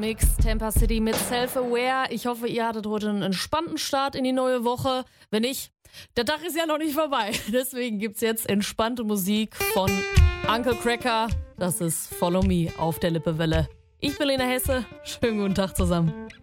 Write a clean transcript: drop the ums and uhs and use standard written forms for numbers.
Mix Tampa City mit Self-Aware. Ich hoffe, ihr hattet heute einen entspannten Start in die neue Woche. Wenn nicht, der Tag ist ja noch nicht vorbei. Deswegen gibt's jetzt entspannte Musik von Uncle Cracker. Das ist Follow Me auf der Lippewelle. Ich bin Lena Hesse. Schönen guten Tag zusammen.